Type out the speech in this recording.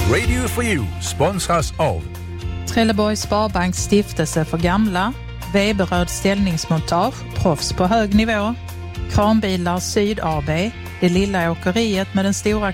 Radio for You sponsras av Trelleborgs Sparbanks stiftelse för gamla, Weberöd ställningsmontage, proffs på hög nivå, Kranbilar Syd AB, det lilla åkeriet med den stora